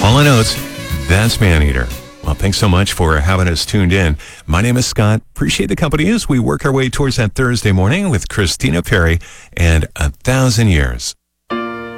Hall & Oates, that's Maneater. Well, thanks so much for having us tuned in. My name is Scott. Appreciate the company as we work our way towards that Thursday morning with Christina Perri and 1,000 Years.